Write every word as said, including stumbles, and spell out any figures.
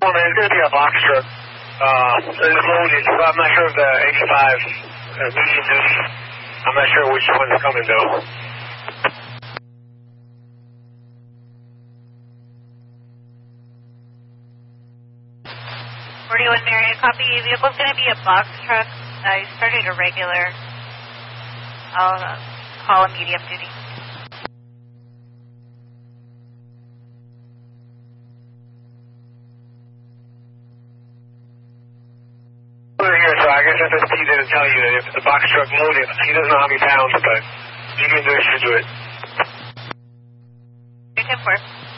man, it's going to be a box truck. Uh, it's loaded, so I'm not sure if the eighty-five, uh, medium duty, I'm not sure which one's coming though. forty-one Marion, copy. Vehicle's going to be a box truck. Uh, you started a regular. I'll uh, call a medium duty. Over here, so I guess F S T didn't tell you that if the box truck loaded, he doesn't know how many pounds, but medium duty should do it. ten four.